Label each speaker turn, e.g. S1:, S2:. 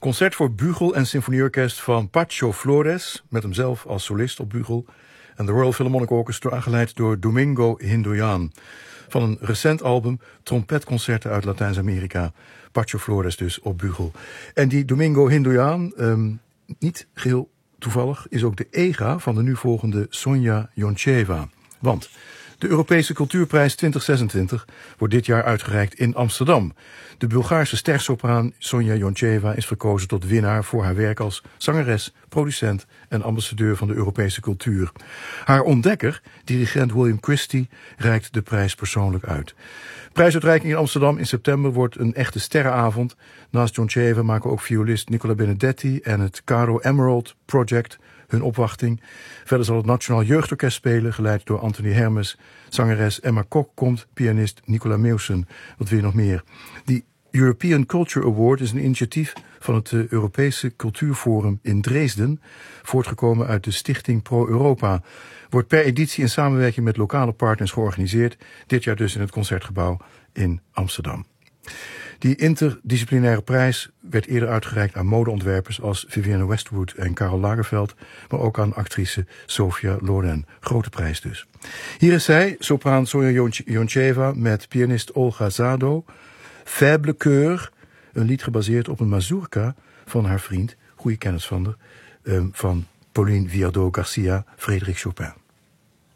S1: Concert voor bugel en symfonieorkest van Pacho Flores, met hemzelf als solist op bugel, en de Royal Philharmonic Orchestra, geleid door Domingo Hindoyan. Van een recent album, trompetconcerten uit Latijns-Amerika. Pacho Flores dus op bugel. En die Domingo Hindoyan, niet geheel toevallig, is ook de ega van de nu volgende Sonja Joncheva. Want de Europese Cultuurprijs 2026 wordt dit jaar uitgereikt in Amsterdam. De Bulgaarse stersopraan Sonja Joncheva is verkozen tot winnaar voor haar werk als zangeres, producent en ambassadeur van de Europese cultuur. Haar ontdekker, dirigent William Christie, reikt de prijs persoonlijk uit. Prijsuitreiking in Amsterdam in september wordt een echte sterrenavond. Naast Joncheva maken ook violist Nicola Benedetti en het Caro Emerald Project hun opwachting. Verder zal het Nationaal Jeugdorkest spelen, geleid door Anthony Hermes. Zangeres Emma Kok komt, pianist Nicola Meusen. Wat wil je nog meer? Die European Culture Award is een initiatief van het Europese Cultuurforum in Dresden, voortgekomen uit de Stichting Pro Europa. Wordt per editie in samenwerking met lokale partners georganiseerd, dit jaar dus in het Concertgebouw in Amsterdam. Die interdisciplinaire prijs werd eerder uitgereikt aan modeontwerpers als Vivienne Westwood en Karel Lagerfeld, maar ook aan actrice Sofia Loren. Grote prijs dus. Hier is zij, sopraan Sonja Joncheva, met pianist Olga Zado, Faible Coeur, een lied gebaseerd op een mazurka van haar vriend, goede kennis van Pauline Viardot Garcia, Frédéric Chopin.